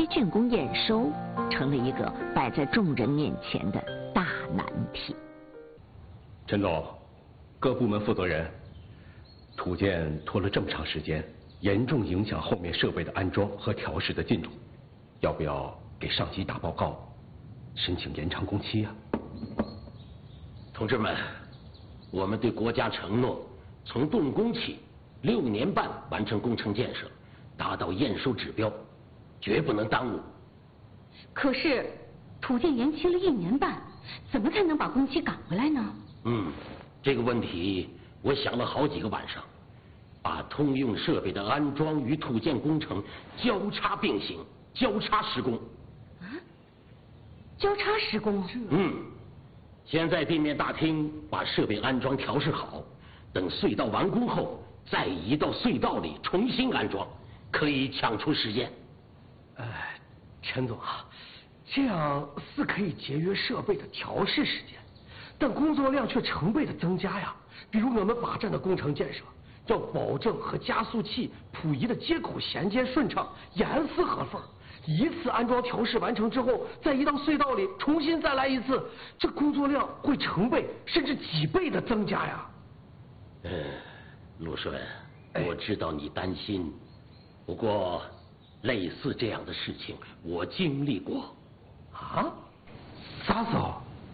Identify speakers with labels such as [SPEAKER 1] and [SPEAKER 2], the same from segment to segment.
[SPEAKER 1] 竣工验收成了一个摆在众人面前的大难题。
[SPEAKER 2] 陈总，各部门负责人，土建拖了这么长时间，严重影响后面设备的安装和调试的进度，要不要给上级打报告，申请延长工期呀？
[SPEAKER 3] 同志们，我们对国家承诺，从动工起6年半完成工程建设，达到验收指标，绝不能耽误。
[SPEAKER 4] 可是土建延期了1年半，怎么才能把工期赶回来呢？
[SPEAKER 3] 这个问题我想了好几个晚上，把通用设备的安装与土建工程交叉并行，交叉施工。
[SPEAKER 4] 交叉施工？
[SPEAKER 3] 先在地面大厅把设备安装调试好，等隧道完工后再移到隧道里重新安装，可以抢出时间。
[SPEAKER 5] 陈总啊，这样是可以节约设备的调试时间，但工作量却成倍的增加呀。比如我们靶站的工程建设，要保证和加速器、谱仪的接口衔接顺畅，严丝合缝。一次安装调试完成之后，再移到隧道里重新再来一次，这工作量会成倍甚至几倍的增加呀。
[SPEAKER 3] 陆顺，我知道你担心，不过类似这样的事情我经历过。
[SPEAKER 5] 啥时候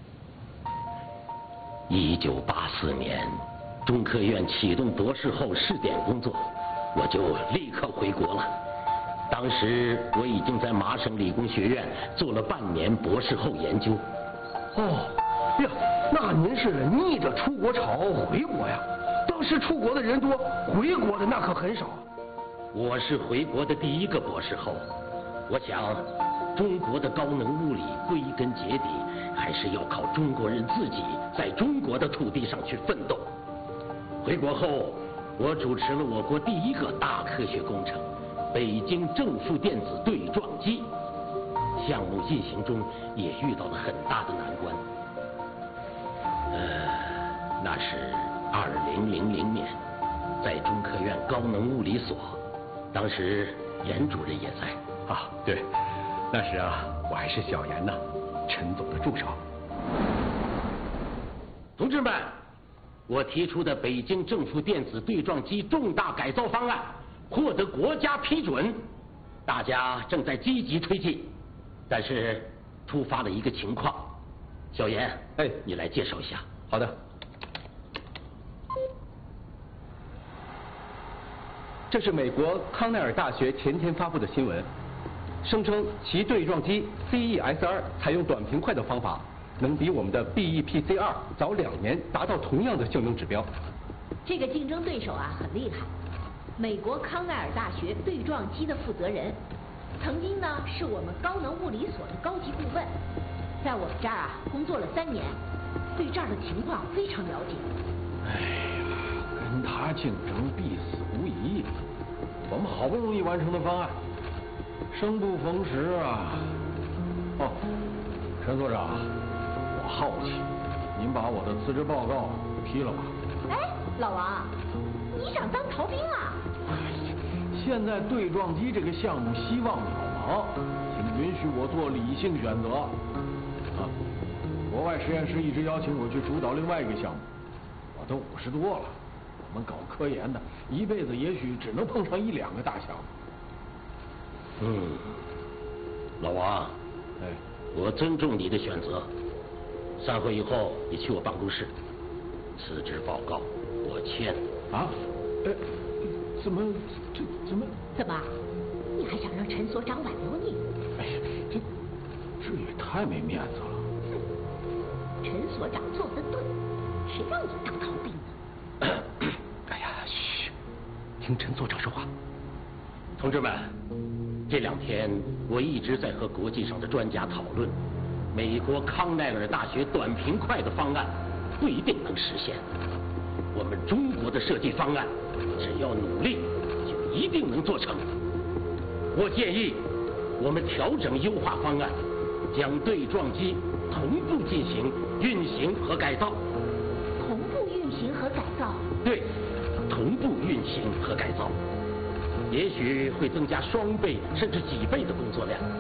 [SPEAKER 3] ？1984年，中科院启动博士后试点工作，我就立刻回国了。当时我已经在麻省理工学院做了半年博士后研究。
[SPEAKER 5] 那您是逆着出国潮回国呀？当时出国的人多，回国的那可很少。
[SPEAKER 3] 我是回国的第1个博士后。我想，中国的高能物理归根结底还是要靠中国人自己在中国的土地上去奋斗。回国后，我主持了我国第1个大科学工程——北京正负电子对撞机。项目进行中也遇到了很大的难关。那是2000年，在中科院高能物理所，当时严主任也在。
[SPEAKER 2] 对，那时我还是小严呢，陈总的助手。
[SPEAKER 3] 同志们，我提出的北京正负电子对撞机重大改造方案获得国家批准，大家正在积极推进。但是突发了一个情况，小严，你来介绍一下。
[SPEAKER 2] 好的。这是美国康奈尔大学前天发布的新闻，声称其对撞机 CES-2采用短平快的方法，能比我们的 BEPC-2早2年达到同样的性能指标。
[SPEAKER 1] 这个竞争对手很厉害，美国康奈尔大学对撞机的负责人，曾经呢是我们高能物理所的高级顾问，在我们这儿工作了3年，对这儿的情况非常了解。
[SPEAKER 6] 跟他竞争必死无疑。我们好不容易完成的方案，生不逢时啊！陈所长，我好奇，您把我的辞职报告批了吧？
[SPEAKER 1] 老王，你想当逃兵啊？
[SPEAKER 6] 现在对撞机这个项目希望渺茫，请允许我做理性选择。国外实验室一直邀请我去主导另外一个项目，我都50多了。我们搞科研的，一辈子也许只能碰上1、2个大项目。
[SPEAKER 3] 老王，我尊重你的选择。散会以后，你去我办公室，辞职报告我签。
[SPEAKER 6] 怎么？
[SPEAKER 1] 怎么？你还想让陈所长挽留你？
[SPEAKER 6] 这也太没面子了。
[SPEAKER 1] 陈所长做得对，谁让你当逃兵呢？
[SPEAKER 2] 嘘，听陈所长说话。
[SPEAKER 3] 同志们，这2天我一直在和国际上的专家讨论，美国康奈尔大学短平快的方案不一定能实现，我们中国的设计方案只要努力就一定能做成。我建议我们调整优化方案，将对撞机同步进行运行和改造。
[SPEAKER 1] 同步运行和改造？
[SPEAKER 3] 对，同步运行和改造，也许会增加2倍甚至几倍的工作量。